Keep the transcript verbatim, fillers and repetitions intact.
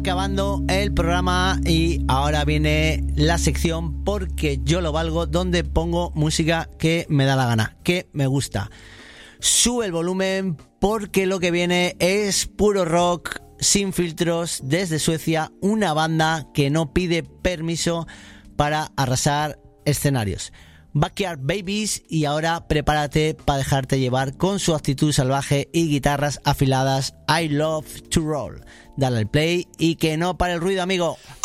acabando el programa y ahora viene la sección Porque yo lo valgo, donde pongo música que me da la gana, que me gusta. Sube el volumen porque lo que viene es puro rock sin filtros desde Suecia, una banda que no pide permiso para arrasar escenarios. Backyard Babies, y ahora prepárate para dejarte llevar con su actitud salvaje y guitarras afiladas. I Love to Roll. Dale al play y que no pare el ruido, amigo.